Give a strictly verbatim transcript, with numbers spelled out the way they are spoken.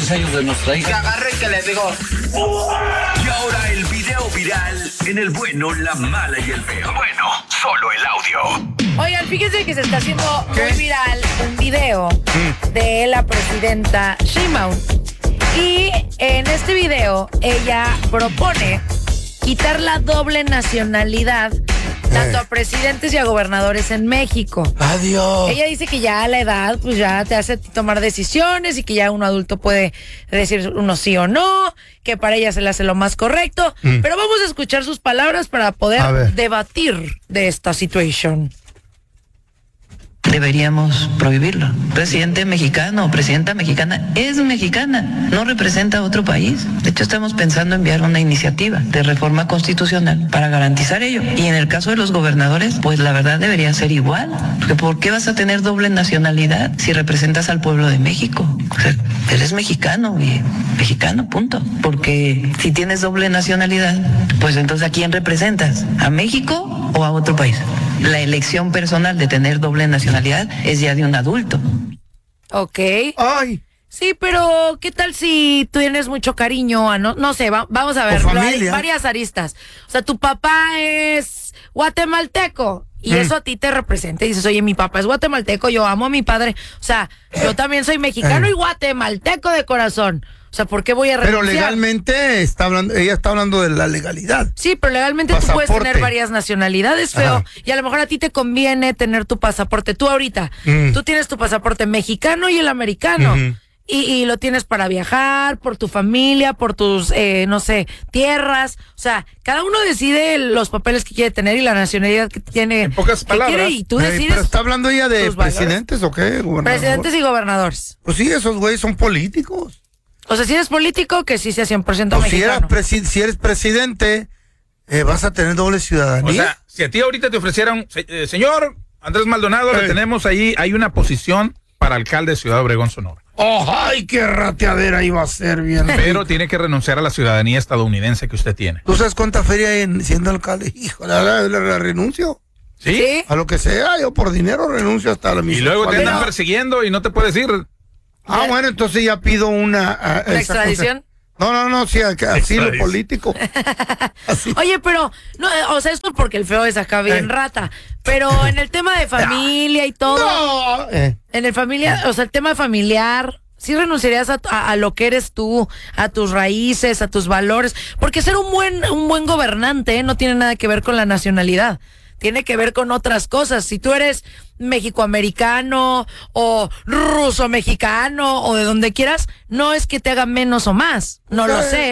veintiséis años de nuestra hija. Que agarre y que le digo. Y ahora el video viral en El Bueno, la Mala y el Feo. Bueno, solo el audio. Oigan, fíjense que se está haciendo ¿Qué? muy viral un video mm. de la presidenta Sheinbaum. Y en este video ella propone quitar la doble nacionalidad tanto a presidentes y a gobernadores en México. Adiós. Ella dice que ya a la edad pues ya te hace tomar decisiones y que ya un adulto puede decir uno sí o no, que para ella se le hace lo más correcto. Mm. Pero vamos a escuchar sus palabras para poder debatir de esta situación. Deberíamos prohibirlo. Presidente mexicano o presidenta mexicana es mexicana, no representa a otro país. De hecho, estamos pensando enviar una iniciativa de reforma constitucional para garantizar ello. Y en el caso de los gobernadores, pues la verdad debería ser igual. Porque ¿por qué vas a tener doble nacionalidad si representas al pueblo de México? O sea, eres mexicano y mexicano, punto. Porque si tienes doble nacionalidad, pues entonces ¿a quién representas? ¿A México o a otro país? La elección personal de tener doble nacionalidad es ya de un adulto. Ok. Ay. Sí, pero ¿qué tal si tú tienes mucho cariño a no, no sé, va, vamos a ver, hay varias aristas. O sea, tu papá es guatemalteco y mm. eso a ti te representa y dices, oye, mi papá es guatemalteco, yo amo a mi padre. O sea, yo también soy mexicano eh. y guatemalteco de corazón. O sea, ¿por qué voy a renunciar? Pero legalmente está hablando, ella está hablando de la legalidad. Sí, pero legalmente pasaporte. Tú puedes tener varias nacionalidades, Feo. Ajá. Y a lo mejor a ti te conviene tener tu pasaporte. Tú ahorita, mm. tú tienes tu pasaporte mexicano y el americano. Mm-hmm. Y, y lo tienes para viajar, por tu familia, por tus, eh, no sé, tierras. O sea, cada uno decide los papeles que quiere tener y la nacionalidad que tiene. En pocas que palabras. Quiere, y tú Hey, decides. ¿Pero está hablando ella de presidentes o qué? Presidentes y gobernadores. Pues sí, esos güeyes son políticos. O sea, si eres político, que sí sea cien por ciento pues mexicano. Si, presi- si eres presidente, eh, vas a tener doble ciudadanía. O sea, si a ti ahorita te ofrecieran, se, eh, señor Andrés Maldonado, hey. le tenemos ahí, hay una posición para alcalde de Ciudad Obregón, Sonora. Oh, ¡ay, qué rateadera iba a ser bien! Pero tiene que renunciar a la ciudadanía estadounidense que usted tiene. ¿Tú sabes cuánta feria hay en, siendo alcalde? Hijo, la, la, la, la renuncio. ¿Sí? ¿Sí? A lo que sea, yo por dinero renuncio hasta la misma. Y luego te andan persiguiendo y no te puedes ir. Ah, ya. Bueno, entonces ya pido una... Uh, ¿La extradición? No, no, no, sí, asilo político. Así. Oye, pero, no, o sea, esto porque el Feo es acá bien eh. rata, pero en el tema de familia y todo, no. eh. en el familia, o sea, el tema familiar, ¿sí renunciarías a, a, a lo que eres tú, a tus raíces, a tus valores? Porque ser un buen, un buen gobernante no tiene nada que ver con la nacionalidad. Tiene que ver con otras cosas. Si tú eres mexicoamericano o ruso-mexicano o de donde quieras, no es que te haga menos o más. No lo sé.